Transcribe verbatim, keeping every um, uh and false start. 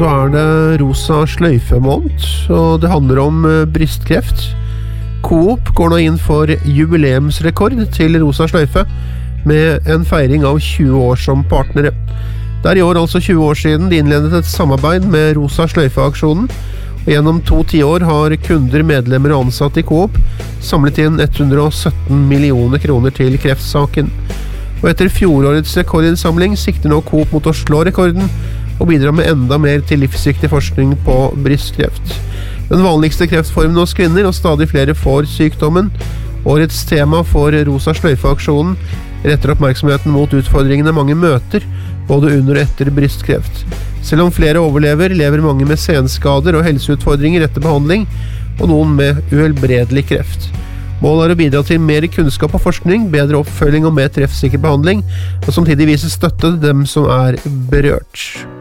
så er det rosa sløyfe-måned, og det handler om brystkreft. Coop går nå inn for jubileumsrekord til rosa sløyfe, med en feiring av tjue år som partnere. Det er i år altså tjue år siden de innledet et samarbeid med Rosa Sløyfe-aksjonen, og gjennom to tiår har kunder, medlemmer og ansatte i Coop samlet inn hundre og sytten millioner kroner til kreftsaken. Og etter fjorårets rekordinnsamling sikter nå Coop mot å slå rekorden og bidra med enda mer til livsviktig forskning på brystkreft. Den vanligste kreftformen hos kvinner, og stadig flere får sykdommen. Årets tema for Rosa Sløyfe-aksjonen retter oppmerksomheten mot utfordringene mange møter, både under og etter brystkreft. Selv om flere overlever, lever mange med senskader og helseutfordringer etter behandling, og noen med uhelbredelig kreft. Målet er å bidra til mer kunnskap og forskning, bedre oppfølging og mer treffsikker behandling, og samtidig vise støtte til dem som er berørt.